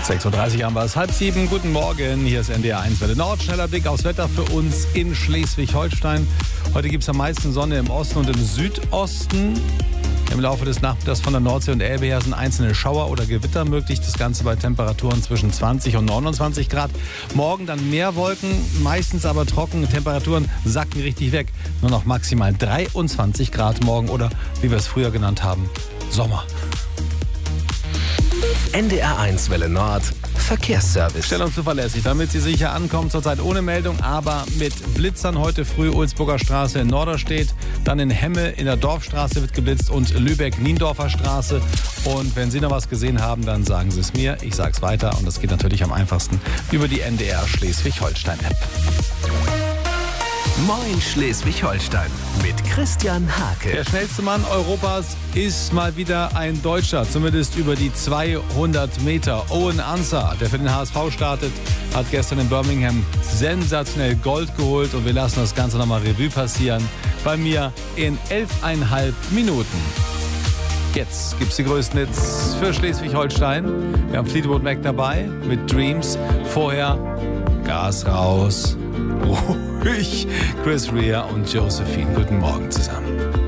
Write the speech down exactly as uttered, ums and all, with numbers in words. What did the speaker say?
sechs Uhr dreißig haben wir es, halb sieben. Guten Morgen, hier ist N D R eins Welle Nord. Schneller Blick aufs Wetter für uns in Schleswig-Holstein. Heute gibt es am meisten Sonne im Osten und im Südosten. Im Laufe des Nachmittags von der Nordsee und Elbe her sind einzelne Schauer oder Gewitter möglich. Das Ganze bei Temperaturen zwischen zwanzig und neunundzwanzig Grad. Morgen dann mehr Wolken, meistens aber trocken. Temperaturen sacken richtig weg. Nur noch maximal dreiundzwanzig Grad morgen oder, wie wir es früher genannt haben, Sommer. N D R eins Welle Nord Verkehrsservice. Schnell und zuverlässig, damit Sie sicher ankommen. Zurzeit ohne Meldung, aber mit Blitzern heute früh Ulzburger Straße in Norderstedt. Dann in Hemme in der Dorfstraße wird geblitzt und Lübeck-Niendorfer Straße. Und wenn Sie noch was gesehen haben, dann sagen Sie es mir. Ich sage es weiter und das geht natürlich am einfachsten über die N D R Schleswig-Holstein-App. Moin Schleswig-Holstein mit Christian Hake. Der schnellste Mann Europas ist mal wieder ein Deutscher, zumindest über die zweihundert Meter. Owen Ansah, der für den H S V startet, hat gestern in Birmingham sensationell Gold geholt und wir lassen das Ganze nochmal Revue passieren. Bei mir in elfeinhalb Minuten. Jetzt gibt's die größten Hits für Schleswig-Holstein. Wir haben Fleetwood Mac dabei mit Dreams. Vorher Gas raus. Ruhig. Chris Rea und Josephine. Guten Morgen zusammen.